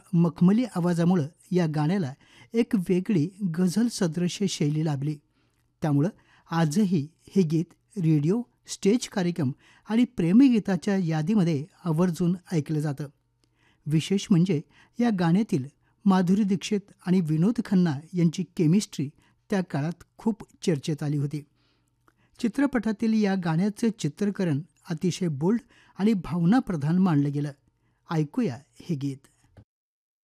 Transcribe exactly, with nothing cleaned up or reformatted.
मखमली आवाजामुळं या गाण्याला एक वेगळी गझल सदृश शैली लाभली. त्यामुळं आजही हे गीत रेडिओ, स्टेज कार्यक्रम आणि प्रेमगीताच्या यादीमध्ये आवर्जून ऐकलं जातं. विशेष म्हणजे या गाण्यातील माधुरी दीक्षित आणि विनोद खन्ना यांची केमिस्ट्री त्या काळात खूप चर्चेत आली होती. चित्रपटातील या गाण्याचं चित्रीकरण अतिशय बोल्ड आणि भावनाप्रधान मानलं गेलं. ऐकूया हे गीत.